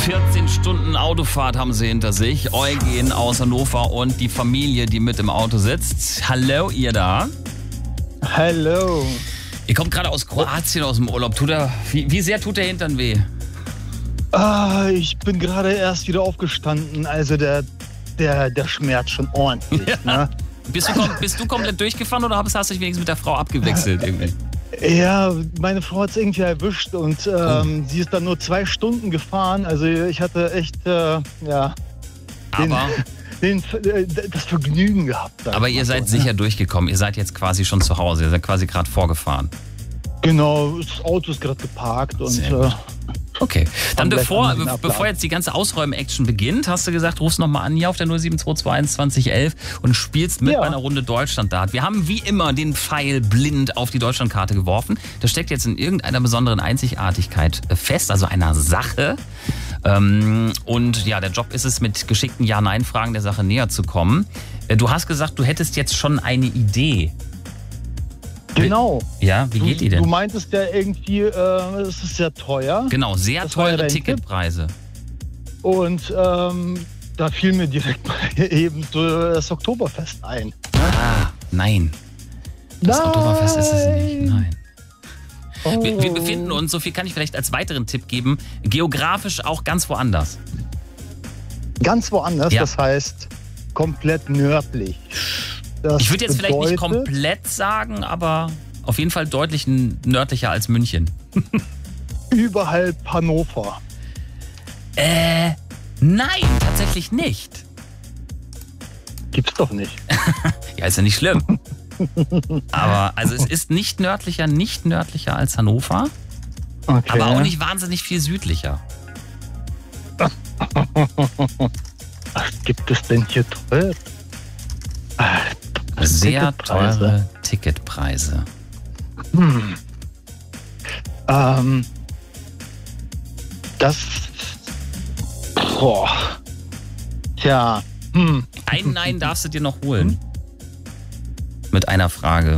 14 Stunden Autofahrt haben sie hinter sich. Eugen aus Hannover und die Familie, die mit im Auto sitzt. Hallo, ihr da? Hallo. Ihr kommt gerade aus Kroatien aus dem Urlaub. Wie sehr tut der Hintern weh? Ich bin gerade erst wieder aufgestanden. Also der schmerzt schon ordentlich. Ja. Ne? Bist du komplett durchgefahren oder hast du dich wenigstens mit der Frau abgewechselt irgendwie? Ja, meine Frau hat es irgendwie erwischt und sie ist dann nur 2 Stunden gefahren. Also ich hatte echt, das Vergnügen gehabt. Aber ihr seid sicher durchgekommen. Ihr seid jetzt quasi schon zu Hause. Ihr seid quasi gerade vorgefahren. Genau, das Auto ist gerade geparkt und okay, dann bevor jetzt die ganze Ausräumen-Action beginnt, hast du gesagt, rufst nochmal an hier auf der 07221 2011 und spielst mit bei einer Runde Deutschland-Dart. Wir haben wie immer den Pfeil blind auf die Deutschlandkarte geworfen. Das steckt jetzt in irgendeiner besonderen Einzigartigkeit fest, also einer Sache. Und ja, der Job ist es, mit geschickten Ja-Nein-Fragen der Sache näher zu kommen. Du hast gesagt, du hättest jetzt schon eine Idee. Genau. Ja, wie geht die denn? Du meintest ja irgendwie, es ist sehr teuer. Genau, sehr teure Ticketpreise. Und da fiel mir direkt eben so das Oktoberfest ein. Ah, nein. Das Oktoberfest ist es nicht, nein. Oh. Wir befinden uns, so viel kann ich vielleicht als weiteren Tipp geben, geografisch auch ganz woanders. Ganz woanders, ja. Das heißt komplett nördlich. Ich würde jetzt vielleicht nicht komplett sagen, aber auf jeden Fall deutlich nördlicher als München. Überhalb Hannover. Nein, tatsächlich nicht. Gibt's doch nicht. Ja, ist ja nicht schlimm. Aber also es ist nicht nördlicher als Hannover, okay. Aber auch nicht wahnsinnig viel südlicher. Was gibt es denn hier teuer? Sehr teure Ticketpreise. Tja. Ein Nein darfst du dir noch holen. Mit einer Frage.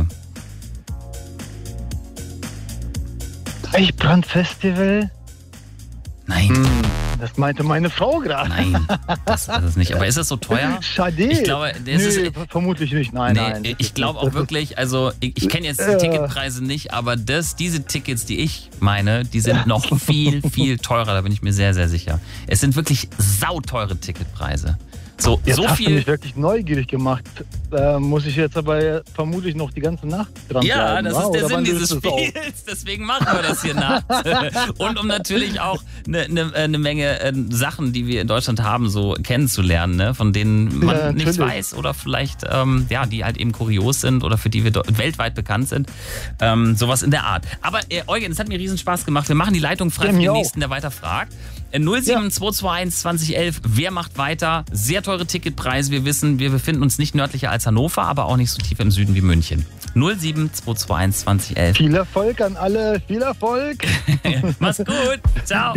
Deichbrand-Festival? Nein. Das meinte meine Frau gerade. Nein, das ist es nicht. Aber ist es so teuer? Schade. Ich glaube, vermutlich nicht. Nein. Ich glaube auch wirklich, also ich kenne jetzt die Ticketpreise nicht, aber diese Tickets, die ich meine, die sind noch viel, viel teurer. Da bin ich mir sehr, sehr sicher. Es sind wirklich sauteure Ticketpreise. Jetzt hast du mich wirklich neugierig gemacht. Da muss ich jetzt aber vermutlich noch die ganze Nacht dran bleiben. Ja, das ist der Sinn dieses Spiels. Deswegen machen wir das hier nachts. Und um natürlich auch eine Menge Sachen, die wir in Deutschland haben, so kennenzulernen, ne? Von denen man nichts weiß oder vielleicht, die halt eben kurios sind oder für die wir weltweit bekannt sind. Sowas in der Art. Aber Eugen, es hat mir riesen Spaß gemacht. Wir machen die Leitung frei für den nächsten, der weiter fragt. 07221 2011. Wer macht weiter? Sehr teure Ticketpreise. Wir wissen, wir befinden uns nicht nördlicher als Hannover, aber auch nicht so tief im Süden wie München. 07221 2011. Viel Erfolg an alle. Viel Erfolg. Mach's gut. Ciao.